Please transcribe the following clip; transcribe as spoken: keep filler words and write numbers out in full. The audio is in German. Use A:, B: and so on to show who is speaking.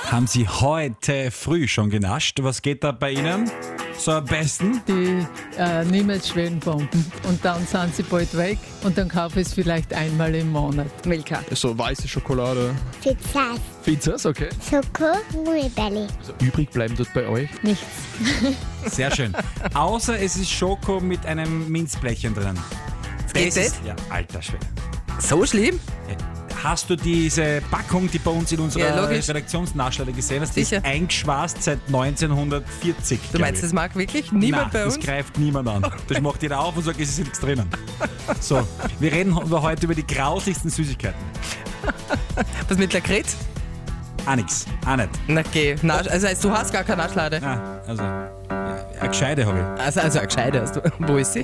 A: Haben Sie heute früh schon genascht? Was geht da bei Ihnen so am besten?
B: Die äh, Niemals-Schwellenbomben. Und dann sind sie bald weg und dann kaufe ich es vielleicht einmal im Monat.
C: Milka.
D: So weiße Schokolade.
E: Pizzas,
D: Pizzas, okay.
E: Schoko, Gummibärli.
D: Also übrig bleiben dort bei euch.
B: Nichts.
A: Sehr schön. Außer es ist Schoko mit einem Minzblechen drin.
C: Geht das?
A: ist, ja, alter Schwede.
C: So schlimm?
A: Hast du diese Packung, die bei uns in unserer
C: Ja, logisch.
A: Redaktionsnachschlage gesehen hast? Die
C: Sicher.
A: ist eingeschwast seit neunzehnhundertvierzig.
C: Du meinst, das mag wirklich niemand
A: Nein,
C: bei uns?
A: das greift niemand an. Das macht jeder auf und sagt, es ist nichts drinnen. So, wir reden heute über die grauslichsten Süßigkeiten.
C: Was mit Lakritz?
A: Auch nix, auch nicht.
C: Na geh. Nasch, also heißt, du hast gar keine Naschlade.
A: Ah, also, ja, eine gescheite habe ich.
C: Also, also eine gescheite hast du. Wo ist sie?